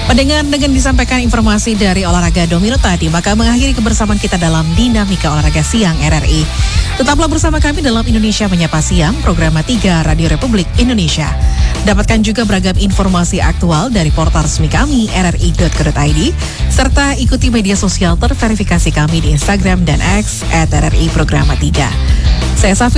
Pendengar, dengan disampaikan informasi dari olahraga domino tadi, maka mengakhiri kebersamaan kita dalam Dinamika Olahraga Siang RRI. Tetaplah bersama kami dalam Indonesia Menyapa Siang, program 3 Radio Republik Indonesia. Dapatkan juga beragam informasi aktual dari portal resmi kami, rri.co.id, serta ikuti media sosial terverifikasi kami di Instagram dan X @RRI Programa 3. Saya Safir.